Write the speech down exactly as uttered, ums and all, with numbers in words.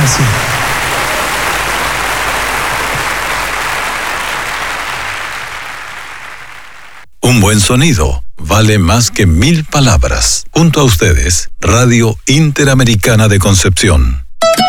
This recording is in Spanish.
Gracias. Un buen sonido vale más que mil palabras. Junto a ustedes, Radio Interamericana de Concepción.